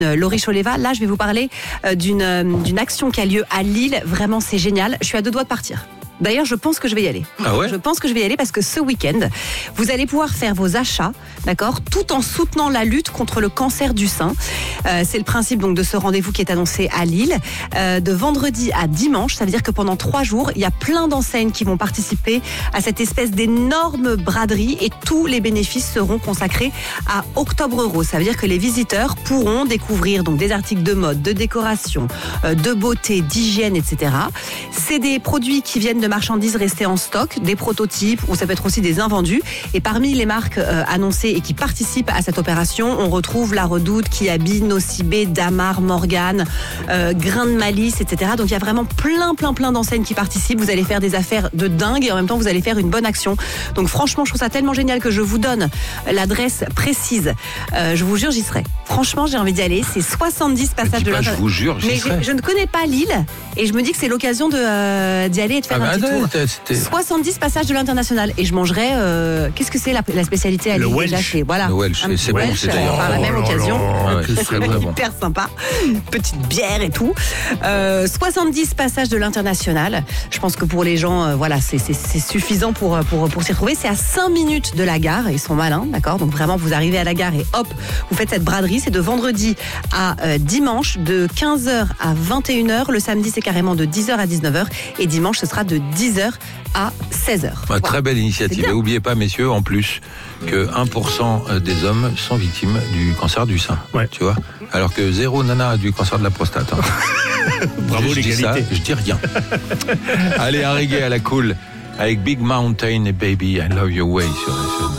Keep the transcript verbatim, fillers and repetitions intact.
Euh, Laurie Choleva, là je vais vous parler euh, d'une, euh, d'une action qui a lieu à Lille. Vraiment c'est génial, je suis à deux doigts de partir. D'ailleurs, je pense que je vais y aller. Ah ouais ? Je pense que je vais y aller parce que ce week-end, vous allez pouvoir faire vos achats, d'accord, tout en soutenant la lutte contre le cancer du sein. Euh, c'est le principe donc de ce rendez-vous qui est annoncé à Lille, euh, de vendredi à dimanche. Ça veut dire que pendant trois jours, il y a plein d'enseignes qui vont participer à cette espèce d'énorme braderie et tous les bénéfices seront consacrés à Octobre Rose. Ça veut dire que les visiteurs pourront découvrir donc des articles de mode, de décoration, euh, de beauté, d'hygiène, et cetera. C'est des produits qui viennent de marchandises restées en stock, des prototypes ou ça peut être aussi des invendus. Et parmi les marques euh, annoncées et qui participent à cette opération, on retrouve La Redoute, Kiabi, Nocibé, Damar, Morgane, euh, Grain de Malice, et cetera. Donc il y a vraiment plein, plein, plein d'enseignes qui participent. Vous allez faire des affaires de dingue et en même temps vous allez faire une bonne action. Donc franchement, je trouve ça tellement génial que je vous donne l'adresse précise. Euh, je vous jure, j'y serai. Franchement, j'ai envie d'y aller. C'est soixante-dix passages de l'International. Je vous jure, j'y Mais serai. je, je ne connais pas Lille et je me dis que c'est l'occasion de, euh, d'y aller et de faire Ah, un bah, petit tour. C'était... soixante-dix passages de l'International et je mangerai. Euh, qu'est-ce que c'est la, la spécialité à Le Lille Welsh. déjà chez, voilà. Le Welsh, Un c'est petit bon, Welsh, c'est euh, d'ailleurs- par la même Oh là occasion. là, Ouais, que c'est c'est très bon. Hyper sympa, petite bière et tout. Euh, soixante-dix passages de l'International. Je pense que pour les gens, euh, voilà, c'est, c'est, c'est suffisant pour, pour, pour s'y retrouver. C'est à cinq minutes de la gare. Ils sont malins, d'accord. Donc vraiment, vous arrivez à la gare et hop, vous faites cette braderie. C'est de vendredi à euh, dimanche, de quinze heures à vingt et une heures. Le samedi, c'est carrément de dix heures à dix-neuf heures. Et dimanche, ce sera de dix heures à seize heures. Ouais, Voilà. Très belle initiative. Et n'oubliez pas, messieurs, en plus, que un pour cent des hommes sont victimes du cancer du sein. Ouais. Tu vois ? Alors que zéro nana a du cancer de la prostate. Hein. Bravo je, je dis ça, l'égalité. je dis rien. Allez, un reggae à la cool avec Big Mountain et Baby, I Love Your Way sur S M.